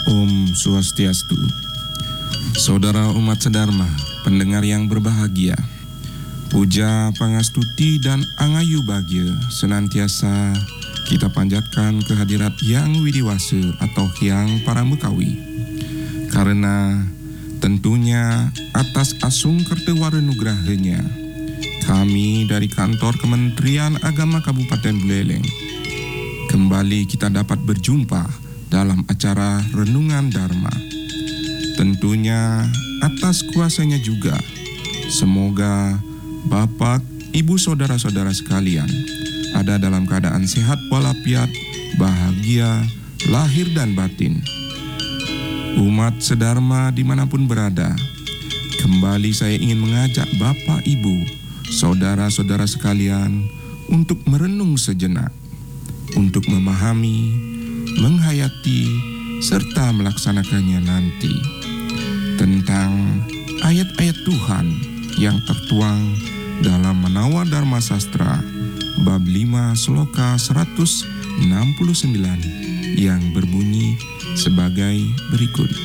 Om Swastiastu. Saudara umat sedharma, pendengar yang berbahagia, puja, pangastuti, dan angayu bahagia senantiasa kita panjatkan kehadirat Yang Widiwasa atau Hyang Paramekawi. Karena tentunya atas asung kertewara nugrahanya, kami dari kantor Kementerian Agama Kabupaten Buleleng kembali kita dapat berjumpa dalam acara Renungan Dharma. Tentunya atas kuasanya juga, semoga Bapak, Ibu, Saudara-saudara sekalian ada dalam keadaan sehat walafiat, bahagia, lahir dan batin. Umat sedharma dimanapun berada, kembali saya ingin mengajak Bapak, Ibu, Saudara-saudara sekalian untuk merenung sejenak, untuk memahami, menghayati, serta melaksanakannya nanti tentang ayat-ayat Tuhan yang tertuang dalam Manawa Dharma Sastra bab 5 sloka 169 yang berbunyi sebagai berikut.